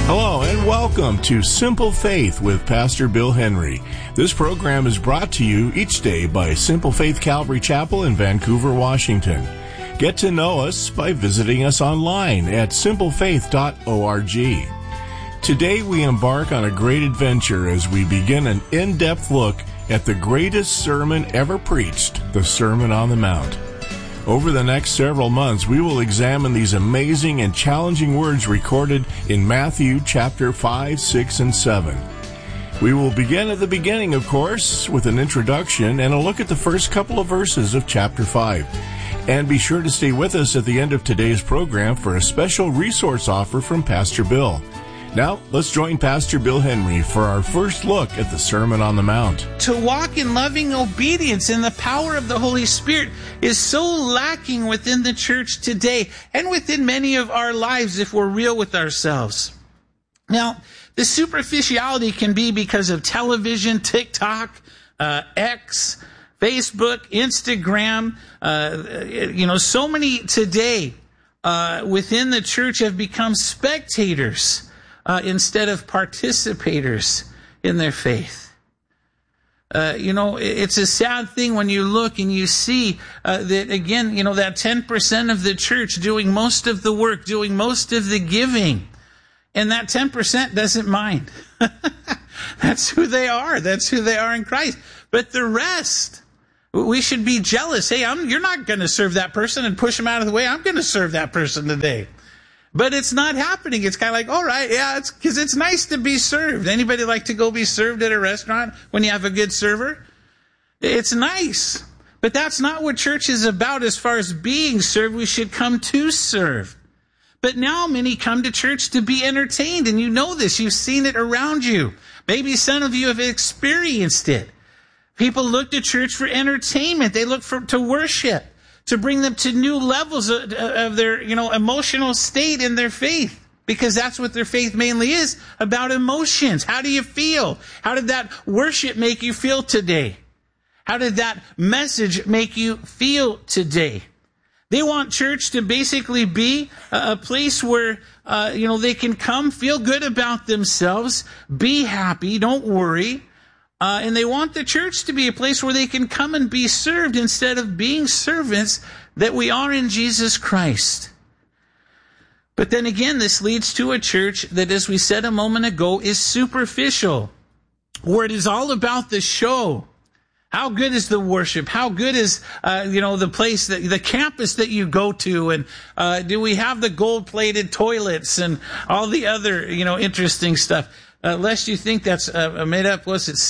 Hello and welcome to Simple Faith with Pastor Bill Henry. This program is brought to you each day by Simple Faith Calvary Chapel in Vancouver, Washington. Get to know us by visiting us online at simplefaith.org. Today we embark on a great adventure as we begin an in-depth look at the greatest sermon ever preached, the Sermon on the Mount. Over the next several months, we will examine these amazing and challenging words recorded in Matthew chapter 5, 6, and 7. We will begin at the beginning, of course, with an introduction and a look at the first couple of verses of chapter 5. And be sure to stay with us at the end of today's program for a special resource offer from Pastor Bill. Now, let's join Pastor Bill Henry for our first look at the Sermon on the Mount. To walk in loving obedience in the power of the Holy Spirit is so lacking within the church today and within many of our lives if we're real with ourselves. Now, the superficiality can be because of television, TikTok, X, Facebook, Instagram. So many today within the church have become spectators instead of participators in their faith. It's a sad thing when you look and you see that, again, that 10% of the church doing most of the work, doing most of the giving, and that 10% doesn't mind. That's who they are. That's who they are in Christ. But the rest, we should be jealous. Hey, you're not going to serve that person and push them out of the way. I'm going to serve that person today. But it's not happening. It's kind of like, all right, yeah, it's because it's nice to be served. Anybody like to go be served at a restaurant when you have a good server? It's nice. But that's not what church is about as far as being served. We should come to serve. But now many come to church to be entertained, and you know this. You've seen it around you. Maybe some of you have experienced it. People look to church for entertainment. They look to worship, to bring them to new levels of their, emotional state in their faith. Because that's what their faith mainly is, about emotions. How do you feel? How did that worship make you feel today? How did that message make you feel today? They want church to basically be a place where, they can come, feel good about themselves, be happy, don't worry. And they want the church to be a place where they can come and be served instead of being servants that we are in Jesus Christ. But then again, this leads to a church that, as we said a moment ago, is superficial, where it is all about the show. How good is the worship? How good is, the place, the campus that you go to? And do we have the gold-plated toilets and all the other, interesting stuff? Lest you think that's made up,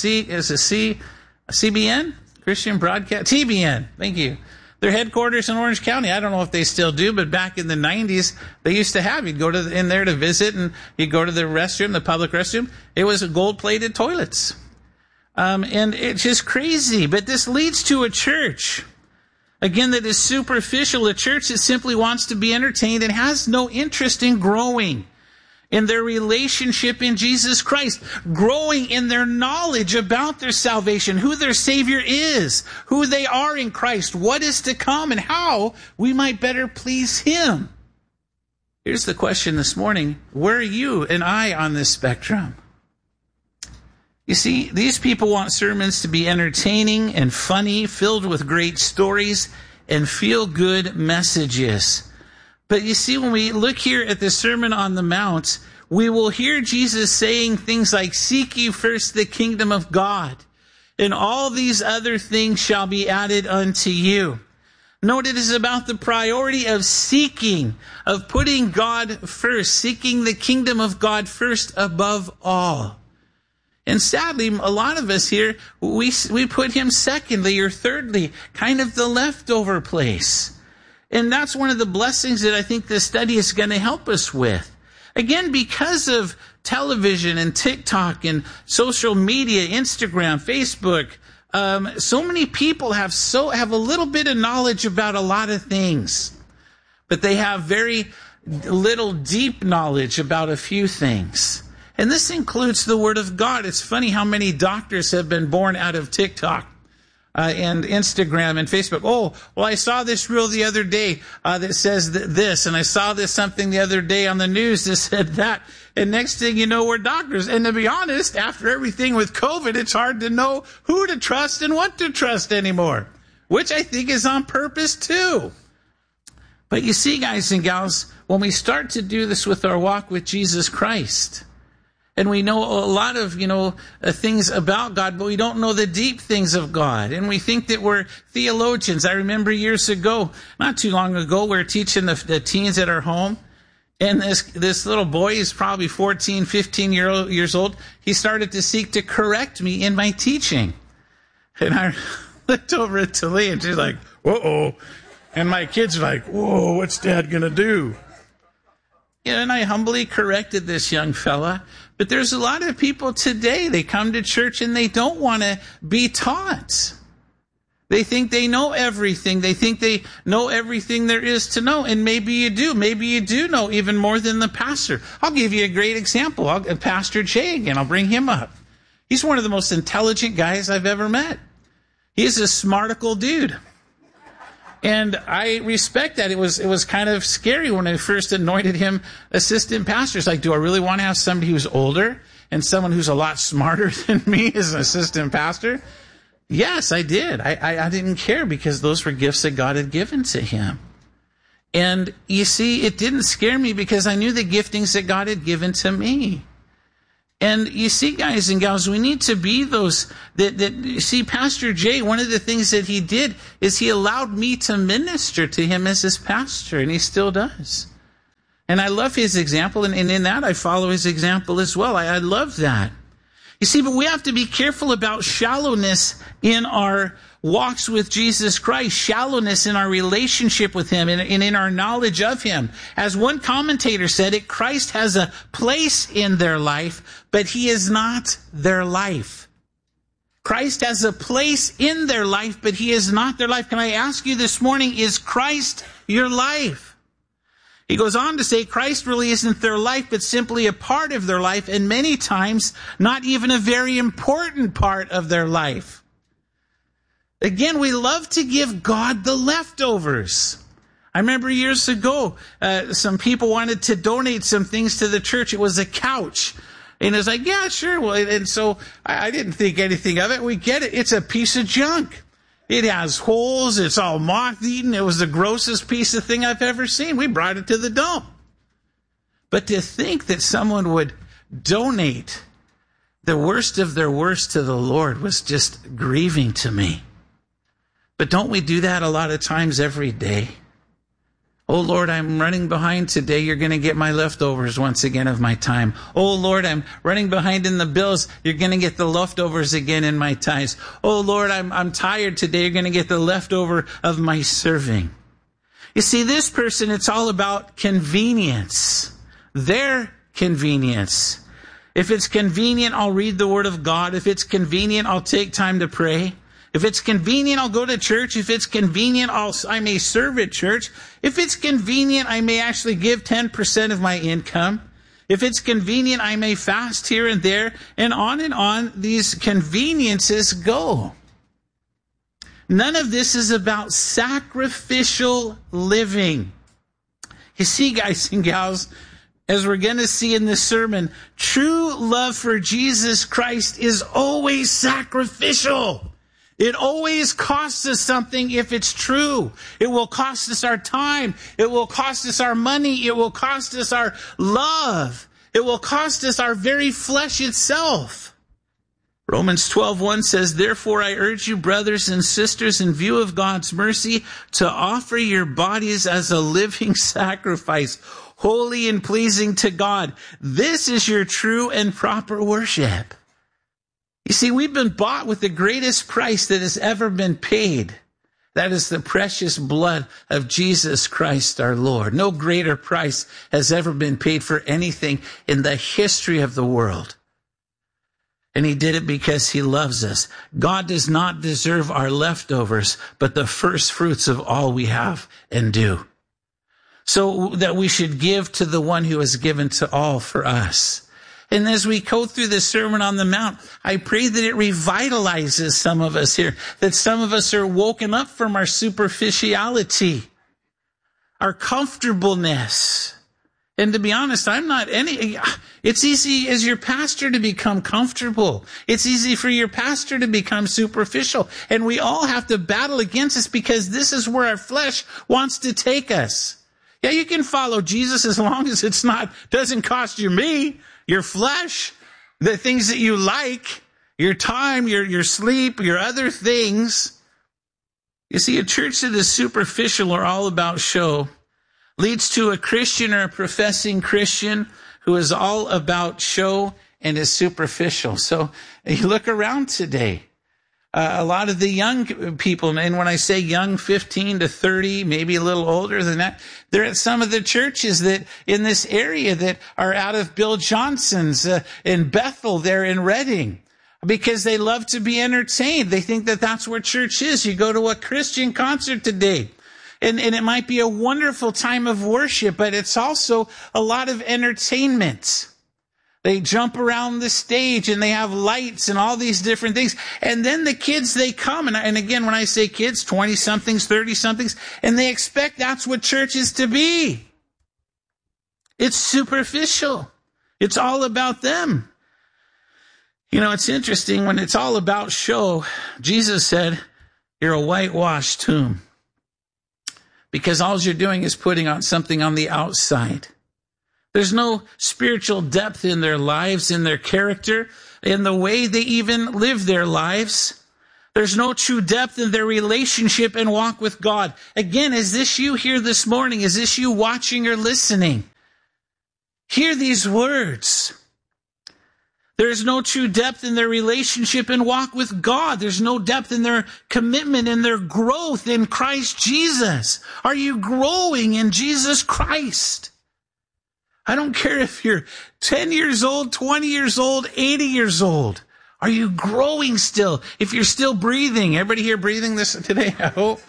CBN? Christian Broadcast? TBN, thank you. Their headquarters in Orange County. I don't know if they still do, but back in the 90s, they used to have, you'd go in there to visit, and you'd go to the restroom, the public restroom. It was gold-plated toilets. And it's just crazy, but this leads to a church, again, that is superficial, a church that simply wants to be entertained and has no interest in growing in their relationship in Jesus Christ, growing in their knowledge about their salvation, who their Savior is, who they are in Christ, what is to come, and how we might better please Him. Here's the question this morning: where are you and I on this spectrum? You see, these people want sermons to be entertaining and funny, filled with great stories and feel-good messages. But you see, when we look here at the Sermon on the Mount, we will hear Jesus saying things like, "Seek ye first the kingdom of God, and all these other things shall be added unto you." Note, it is about the priority of seeking, of putting God first, seeking the kingdom of God first above all. And sadly, a lot of us here, we put Him secondly or thirdly, kind of the leftover place. And that's one of the blessings that I think this study is going to help us with. Again, because of television and TikTok and social media, Instagram, Facebook, so many people have a little bit of knowledge about a lot of things, but they have very little deep knowledge about a few things. And this includes the Word of God. It's funny how many doctors have been born out of TikTok. and Instagram and Facebook. Oh, well, I saw this reel the other day that says this, and I saw this something the other day on the news that said that. And next thing you know, we're doctors. And to be honest, after everything with COVID, it's hard to know who to trust and what to trust anymore, which I think is on purpose too. But you see, guys and gals, when we start to do this with our walk with Jesus Christ, and we know a lot of, things about God, but we don't know the deep things of God. And we think that we're theologians. I remember years ago, not too long ago, we were teaching the teens at our home. And this little boy is probably 14, 15 years old. He started to seek to correct me in my teaching. And I looked over at Talia and she's like, uh-oh. And my kids are like, whoa, what's Dad going to do? And I humbly corrected this young fella. But there's a lot of people today, they come to church and they don't want to be taught. They think they know everything. They think they know everything there is to know. And maybe you do. Maybe you do know even more than the pastor. I'll give you a great example. Pastor Jay again. I'll bring him up. He's one of the most intelligent guys I've ever met. He's a smarticle dude. And I respect that. It was kind of scary when I first anointed him assistant pastor. It's like, do I really want to have somebody who's older and someone who's a lot smarter than me as an assistant pastor? Yes, I did. I didn't care because those were gifts that God had given to him. And you see, it didn't scare me because I knew the giftings that God had given to me. And you see, guys and gals, we need to be those that you see, Pastor Jay, one of the things that he did is he allowed me to minister to him as his pastor, and he still does. And I love his example, and in that I follow his example as well. I love that. You see, but we have to be careful about shallowness in our walks with Jesus Christ, shallowness in our relationship with him and in our knowledge of him. As one commentator said it, Christ has a place in their life, but he is not their life. Christ has a place in their life, but he is not their life. Can I ask you this morning, is Christ your life? He goes on to say Christ really isn't their life, but simply a part of their life, and many times not even a very important part of their life. Again, we love to give God the leftovers. I remember years ago, some people wanted to donate some things to the church. It was a couch. And it was like, yeah, sure. Well, and so I didn't think anything of it. We get it. It's a piece of junk. It has holes. It's all moth-eaten. It was the grossest piece of thing I've ever seen. We brought it to the dump. But to think that someone would donate the worst of their worst to the Lord was just grieving to me. But don't we do that a lot of times every day? Oh, Lord, I'm running behind today. You're going to get my leftovers once again of my time. Oh, Lord, I'm running behind in the bills. You're going to get the leftovers again in my tithes. Oh, Lord, I'm tired today. You're going to get the leftover of my serving. You see, this person, it's all about convenience. Their convenience. If it's convenient, I'll read the Word of God. If it's convenient, I'll take time to pray. If it's convenient, I'll go to church. If it's convenient, I may serve at church. If it's convenient, I may actually give 10% of my income. If it's convenient, I may fast here and there. And on these conveniences go. None of this is about sacrificial living. You see, guys and gals, as we're going to see in this sermon, true love for Jesus Christ is always sacrificial. It always costs us something if it's true. It will cost us our time. It will cost us our money. It will cost us our love. It will cost us our very flesh itself. Romans 12:1 says, therefore I urge you, brothers and sisters, in view of God's mercy, to offer your bodies as a living sacrifice, holy and pleasing to God. This is your true and proper worship. You see, we've been bought with the greatest price that has ever been paid. That is the precious blood of Jesus Christ our Lord. No greater price has ever been paid for anything in the history of the world. And he did it because he loves us. God does not deserve our leftovers, but the first fruits of all we have and do. So that we should give to the one who has given to all for us. And as we go through the Sermon on the Mount, I pray that it revitalizes some of us here, that some of us are woken up from our superficiality, our comfortableness. And to be honest, it's easy as your pastor to become comfortable. It's easy for your pastor to become superficial. And we all have to battle against this because this is where our flesh wants to take us. Yeah, you can follow Jesus as long as doesn't cost you your flesh, the things that you like, your time, your sleep, your other things. You see, a church that is superficial or all about show leads to a Christian or a professing Christian who is all about show and is superficial. So you look around today, a lot of the young people, and when I say young, 15 to 30, maybe a little older than that, they're at some of the churches that in this area that are out of Bill Johnson's in Bethel, there in Redding, because they love to be entertained. They think that that's where church is. You go to a Christian concert today, and it might be a wonderful time of worship, but it's also a lot of entertainment. They jump around the stage and they have lights and all these different things. And then the kids, they come. And again, when I say kids, 20-somethings, 30-somethings, and they expect that's what church is to be. It's superficial. It's all about them. You know, it's interesting when it's all about show. Jesus said, you're a whitewashed tomb. Because all you're doing is putting on something on the outside. There's no spiritual depth in their lives, in their character, in the way they even live their lives. There's no true depth in their relationship and walk with God. Again, is this you here this morning? Is this you watching or listening? Hear these words. There's no true depth in their relationship and walk with God. There's no depth in their commitment and their growth in Christ Jesus. Are you growing in Jesus Christ? I don't care if you're 10 years old, 20 years old, 80 years old. Are you growing still? If you're still breathing, everybody here breathing this today, I hope.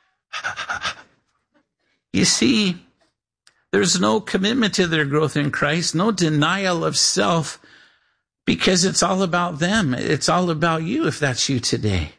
You see, there's no commitment to their growth in Christ, no denial of self, because it's all about them. It's all about you if that's you today.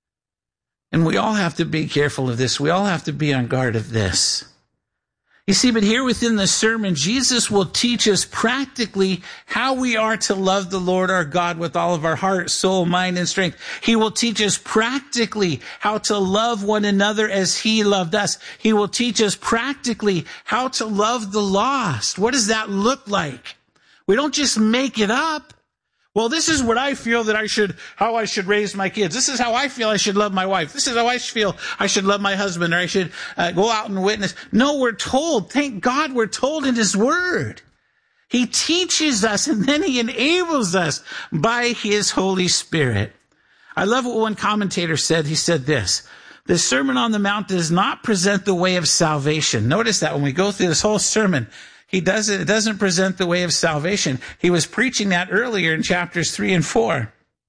And we all have to be careful of this. We all have to be on guard of this. You see, but here within the sermon, Jesus will teach us practically how we are to love the Lord our God with all of our heart, soul, mind, and strength. He will teach us practically how to love one another as He loved us. He will teach us practically how to love the lost. What does that look like? We don't just make it up. Well, this is what I feel that how I should raise my kids. This is how I feel I should love my wife. This is how I feel I should love my husband, or I should go out and witness. No, we're told. Thank God we're told in His Word. He teaches us and then He enables us by His Holy Spirit. I love what one commentator said. He said this: the Sermon on the Mount does not present the way of salvation. Notice that when we go through this whole sermon, it doesn't present the way of salvation. He was preaching that earlier in chapters 3 and 4.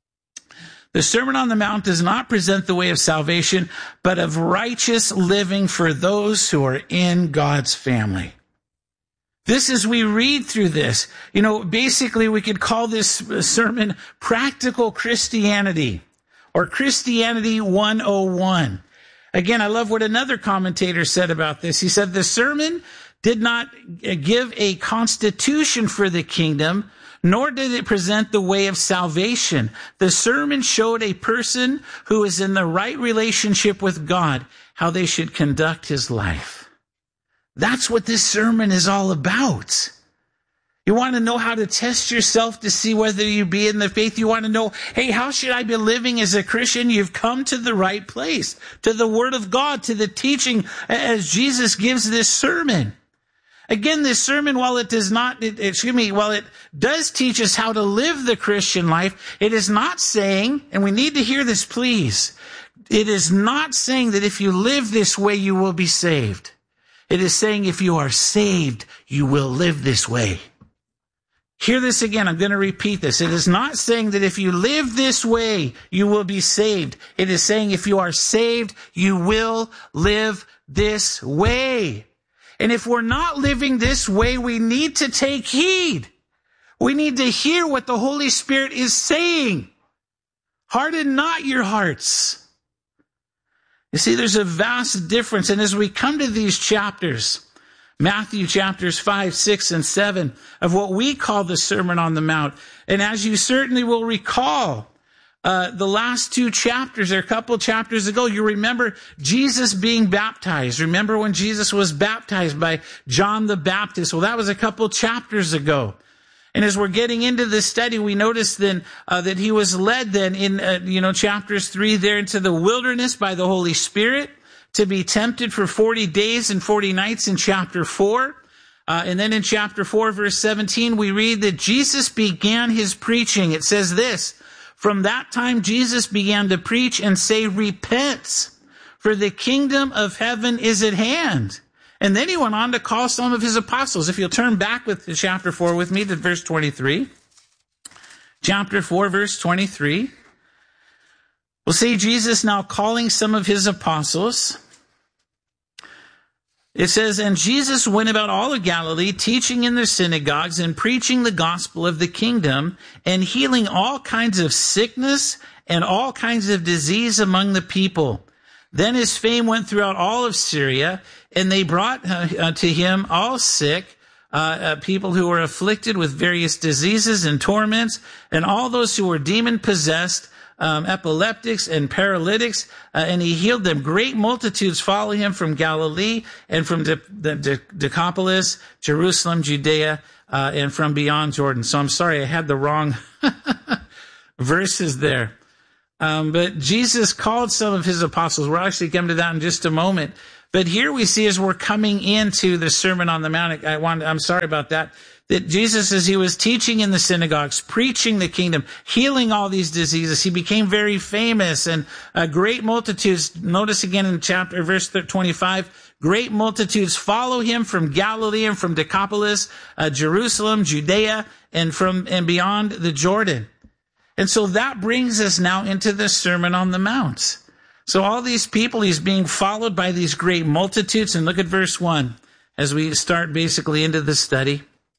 The Sermon on the Mount does not present the way of salvation, but of righteous living for those who are in God's family. This, as we read through this, basically we could call this sermon practical Christianity, or Christianity 101. Again, I love what another commentator said about this. He said, the sermon did not give a constitution for the kingdom, nor did it present the way of salvation. The sermon showed a person who is in the right relationship with God, how they should conduct his life. That's what this sermon is all about. You want to know how to test yourself to see whether you be in the faith. You want to know, hey, how should I be living as a Christian? You've come to the right place, to the Word of God, to the teaching as Jesus gives this sermon. Again, this sermon, while it does teach us how to live the Christian life, it is not saying, and we need to hear this, please, it is not saying that if you live this way, you will be saved. It is saying if you are saved, you will live this way. Hear this again. I'm going to repeat this. It is not saying that if you live this way, you will be saved. It is saying if you are saved, you will live this way. And if we're not living this way, we need to take heed. We need to hear what the Holy Spirit is saying. Harden not your hearts. You see, there's a vast difference. And as we come to these chapters, Matthew chapters 5, 6, and 7, of what we call the Sermon on the Mount, and as you certainly will recall, the last two chapters, or a couple chapters ago, you remember Jesus being baptized. Remember when Jesus was baptized by John the Baptist? Well, that was a couple chapters ago. And as we're getting into this study, we notice then that he was led then in chapters 3 there into the wilderness by the Holy Spirit to be tempted for 40 days and 40 nights in chapter 4. And then in chapter 4, verse 17, we read that Jesus began his preaching. It says this, "From that time Jesus began to preach and say, 'Repent, for the kingdom of heaven is at hand.'" And then he went on to call some of his apostles. If you'll turn back with to chapter 4 with me to verse 23. Chapter 4, verse 23. We'll see Jesus now calling some of his apostles. It says, "And Jesus went about all of Galilee, teaching in their synagogues and preaching the gospel of the kingdom and healing all kinds of sickness and all kinds of disease among the people. Then his fame went throughout all of Syria, and they brought to him all sick, people who were afflicted with various diseases and torments, and all those who were demon-possessed, epileptics and paralytics, and he healed them. Great multitudes follow him from Galilee and from the Decapolis, Jerusalem, Judea, and from beyond Jordan." So I'm sorry, I had the wrong verses there. But Jesus called some of his apostles. We'll actually come to that in just a moment. But here we see, as we're coming into the Sermon on the Mount, I'm sorry about that Jesus, as he was teaching in the synagogues, preaching the kingdom, healing all these diseases, he became very famous, and great multitudes, notice again in verse 25, great multitudes follow him from Galilee and from Decapolis, Jerusalem, Judea, and beyond the Jordan. And so that brings us now into the Sermon on the Mount. So all these people, he's being followed by these great multitudes. And look at verse 1 as we start basically into the study.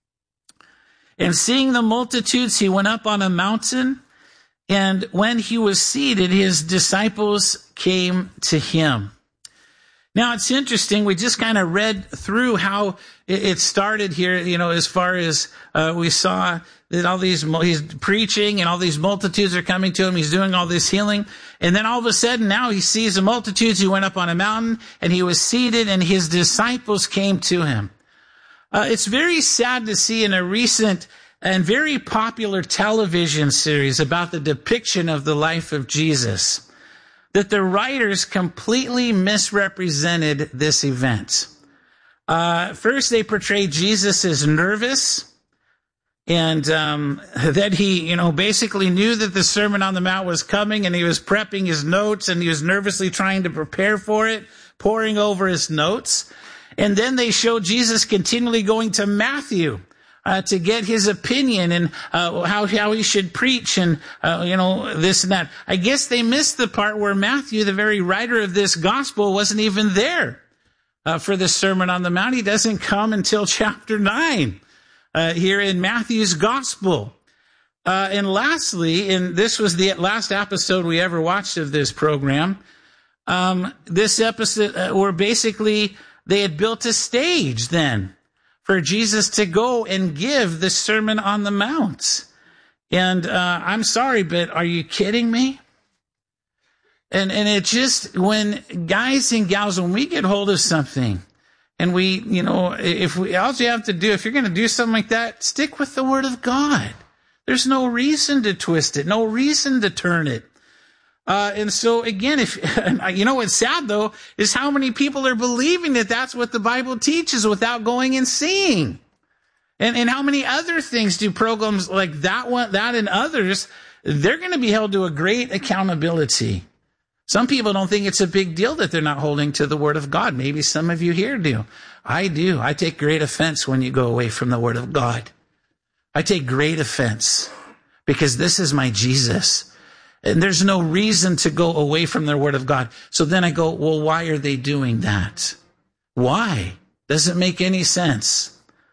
"And seeing the multitudes, he went up on a mountain, and when he was seated, his disciples came to him." Now, it's interesting. We just kind of read through how it started here, as far as we saw that he's preaching and all these multitudes are coming to him. He's doing all this healing. And then all of a sudden now he sees the multitudes. He went up on a mountain and he was seated and his disciples came to him. It's very sad to see in a recent and very popular television series about the depiction of the life of Jesus that the writers completely misrepresented this event. First, they portrayed Jesus as nervous, and that he, basically knew that the Sermon on the Mount was coming, and he was prepping his notes, and he was nervously trying to prepare for it, poring over his notes. And then they showed Jesus continually going to Matthew to get his opinion and how he should preach and this and that. I guess they missed the part where Matthew, the very writer of this gospel, wasn't even there for the Sermon on the Mount. He doesn't come until chapter 9 here in Matthew's gospel. And lastly, and this was the last episode we ever watched of this program, this episode where basically they had built a stage then for Jesus to go and give the Sermon on the Mount. And I'm sorry, but are you kidding me? And it just, when guys and gals, when we get hold of something, and all you have to do, if you're going to do something like that, stick with the Word of God. There's no reason to twist it, no reason to turn it. And so again, what's sad though, is how many people are believing that that's what the Bible teaches without going and seeing. And how many other things do programs like that and others, they're going to be held to a great accountability. Some people don't think it's a big deal that they're not holding to the Word of God. Maybe some of you here do. I do. I take great offense when you go away from the Word of God. I take great offense because this is my Jesus. And there's no reason to go away from the Word of God. So then I go, well, why are they doing that? Why? Doesn't make any sense.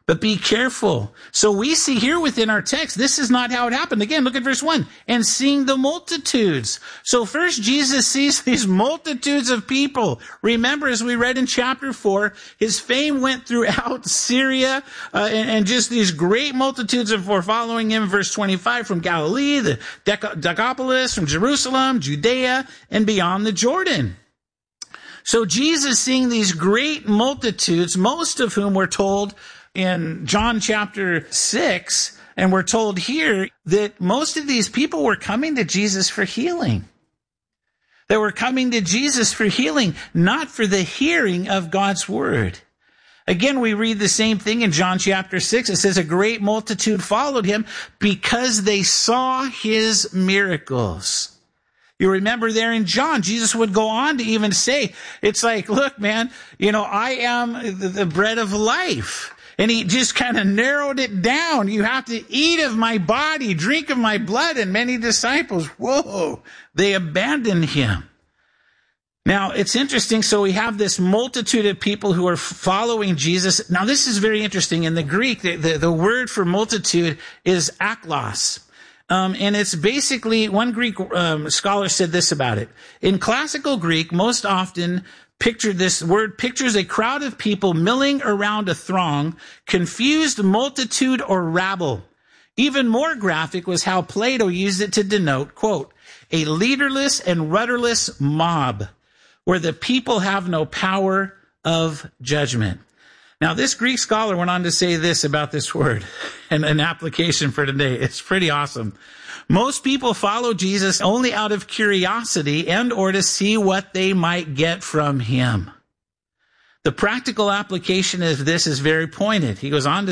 But be careful. So we see here within our text, this is not how it happened. Again, look at verse 1. And seeing the multitudes. So first Jesus sees these multitudes of people. Remember, as we read in chapter 4, his fame went throughout Syria, and just these great multitudes were following him. Verse 25, from Galilee, the Decapolis, from Jerusalem, Judea, and beyond the Jordan. So Jesus seeing these great multitudes, most of whom were told in John chapter 6, and we're told here that most of these people were coming to Jesus for healing. They were coming to Jesus for healing, not for the hearing of God's word. Again, we read the same thing in John chapter 6. It says, a great multitude followed him because they saw his miracles. You remember there in John, Jesus would go on to even say, it's like, look, man, I am the bread of life. And he just kind of narrowed it down. You have to eat of my body, drink of my blood. And many disciples, whoa, they abandoned him. Now, it's interesting. So we have this multitude of people who are following Jesus. Now, this is very interesting. In the Greek, the word for multitude is aklos. And it's basically, one Greek scholar said this about it. In classical Greek, most often this word pictures a crowd of people milling around a throng, confused multitude or rabble. Even more graphic was how Plato used it to denote, quote, a leaderless and rudderless mob where the people have no power of judgment. Now, this Greek scholar went on to say this about this word, and an application for today. It's pretty awesome. Most people follow Jesus only out of curiosity and or to see what they might get from him. The practical application of this is very pointed. He goes on to